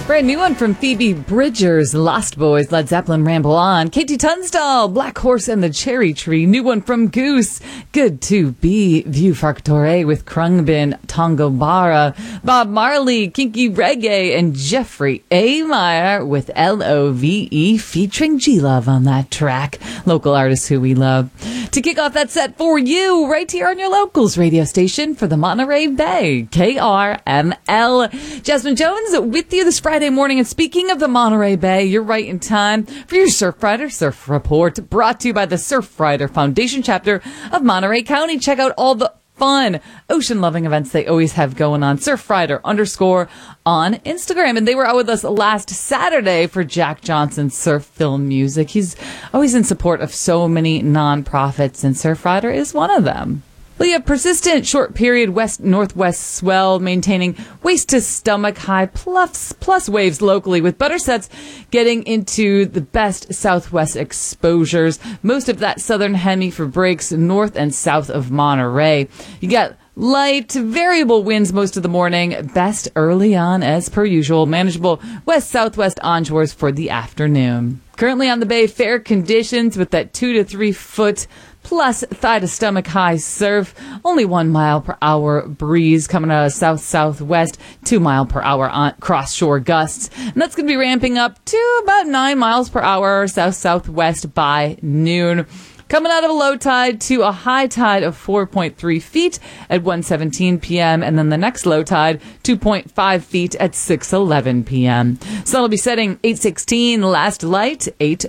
Brand new one from Phoebe Bridgers, Lost Boys, Led Zeppelin, Ramble On. Katie Tunstall, Black Horse and the Cherry Tree. New one from Goose, Good to Be. View Factore with Krungbin, Tongo Bara. Bob Marley, Kinky Reggae, and Jeffrey A. Meyer with Love featuring G-Love on that track. Local artists who we love. To kick off that set for you, right here on your locals radio station for the Monterey Bay, KRML. Jasmine Jones with you this Friday morning. And speaking of the Monterey Bay, you're right in time for your Surfrider Surf Report, brought to you by the Surfrider Foundation chapter of Monterey County. Check out all the fun ocean-loving events they always have going on. Surfrider _ on Instagram. And they were out with us last Saturday for Jack Johnson's Surf Film Music. He's always in support of so many nonprofits, and Surfrider is one of them. Well, you have persistent short-period west-northwest swell maintaining waist-to-stomach high plus waves locally, with butter sets getting into the best southwest exposures. Most of that southern hemi for breaks north and south of Monterey. You got light to variable winds most of the morning, best early on as per usual. Manageable west-southwest onshores for the afternoon. Currently on the bay, fair conditions with that 2 to 3 foot plus thigh-to-stomach high surf. Only 1 mile per hour breeze coming out of south-southwest, 2 mile per hour on cross-shore gusts. And that's going to be ramping up to about 9 miles per hour south-southwest by noon. Coming out of a low tide to a high tide of 4.3 feet at 1:17 p.m. And then the next low tide, 2.5 feet at 6:11 p.m. Sun will be setting 8:16, last light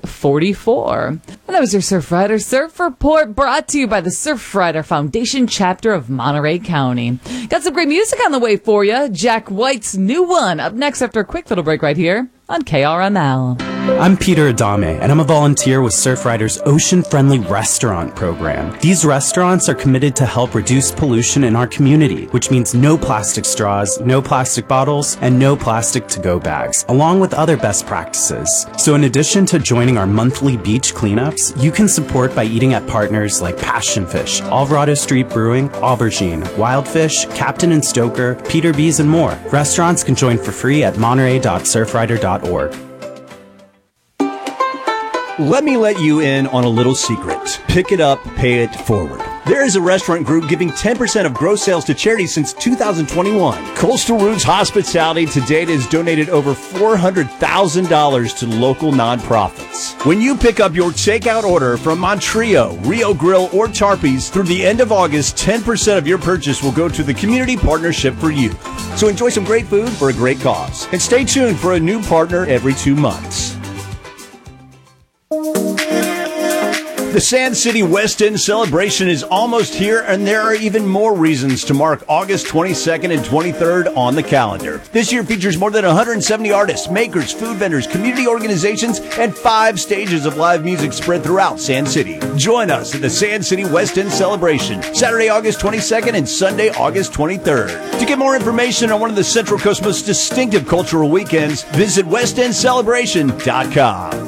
8:44. And that was your Surfrider Surf Report, brought to you by the Surfrider Foundation chapter of Monterey County. Got some great music on the way for you. Jack White's new one up next after a quick little break right here on KRML. I'm Peter Adame, and I'm a volunteer with Surfrider's Ocean-Friendly Restaurant program. These restaurants are committed to help reduce pollution in our community, which means no plastic straws, no plastic bottles, and no plastic to-go bags, along with other best practices. So in addition to joining our monthly beach cleanups, you can support by eating at partners like Passion Fish, Alvarado Street Brewing, Aubergine, Wildfish, Captain and Stoker, Peter B's, and more. Restaurants can join for free at monterey.surfrider.org. Let me let you in on a little secret. Pick it up, pay it forward. There is a restaurant group giving 10% of gross sales to charity since 2021. Coastal Roots Hospitality to date has donated over $400,000 to local nonprofits. When you pick up your takeout order from Montrio, Rio Grill, or Tarpey's through the end of August, 10% of your purchase will go to the Community Partnership for Youth. So enjoy some great food for a great cause. And stay tuned for a new partner every 2 months. The Sand City West End celebration is almost here, and there are even more reasons to mark August 22nd and 23rd on the calendar. This year features more than 170 artists, makers, food vendors, community organizations, and 5 stages of live music spread throughout Sand City. Join us at the Sand City West End celebration, Saturday, August 22nd and Sunday, August 23rd. To get more information on one of the Central Coast's most distinctive cultural weekends, visit westendcelebration.com.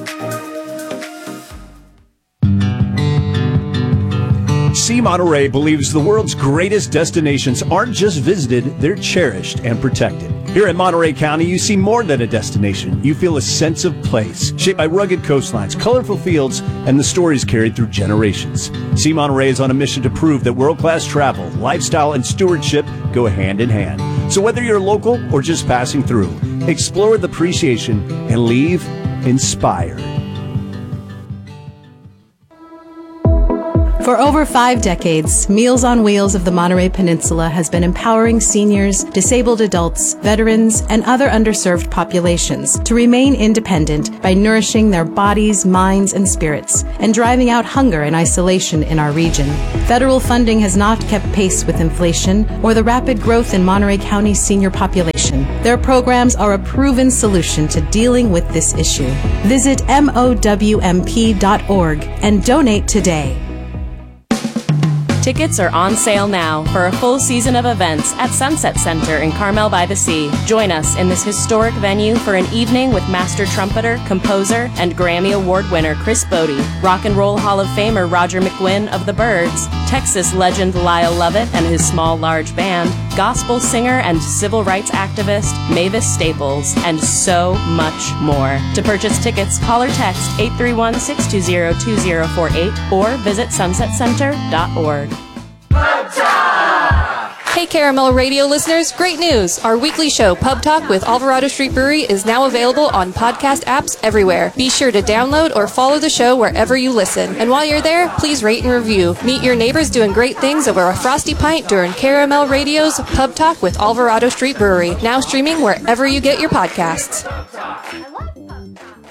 Sea Monterey believes the world's greatest destinations aren't just visited, they're cherished and protected. Here in Monterey County, you see more than a destination. You feel a sense of place, shaped by rugged coastlines, colorful fields, and the stories carried through generations. Sea Monterey is on a mission to prove that world-class travel, lifestyle, and stewardship go hand in hand. So whether you're local or just passing through, explore with appreciation and leave inspired. For over 5 decades, Meals on Wheels of the Monterey Peninsula has been empowering seniors, disabled adults, veterans, and other underserved populations to remain independent by nourishing their bodies, minds, and spirits, and driving out hunger and isolation in our region. Federal funding has not kept pace with inflation or the rapid growth in Monterey County's senior population. Their programs are a proven solution to dealing with this issue. Visit MOWMP.org and donate today. Tickets are on sale now for a full season of events at Sunset Center in Carmel by the Sea. Join us in this historic venue for an evening with master trumpeter, composer, and Grammy Award winner Chris Bodie, Rock and Roll Hall of Famer Roger McGuinn of the Byrds, Texas legend Lyle Lovett and his Small Large Band, gospel singer and civil rights activist Mavis Staples, and so much more. To purchase tickets, call or text 831-620-2048 or visit sunsetcenter.org. Hey Caramel Radio listeners, great news! Our weekly show, Pub Talk with Alvarado Street Brewery, is now available on podcast apps everywhere. Be sure to download or follow the show wherever you listen. And while you're there, please rate and review. Meet your neighbors doing great things over a frosty pint during Caramel Radio's Pub Talk with Alvarado Street Brewery, now streaming wherever you get your podcasts.